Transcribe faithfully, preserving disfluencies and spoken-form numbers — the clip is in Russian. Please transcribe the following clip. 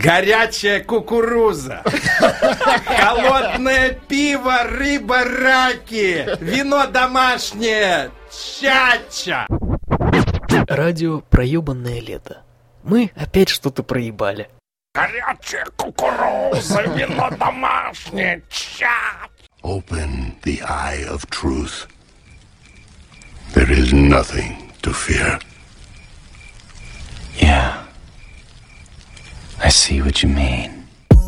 Горячая кукуруза, холодное пиво, рыба, раки, вино домашнее, чача. Радио «Проебанное лето». Мы опять что-то проебали. Горячая кукуруза, вино домашнее, чача. Open the eye of truth. There is nothing to fear. Yeah. I see what you mean.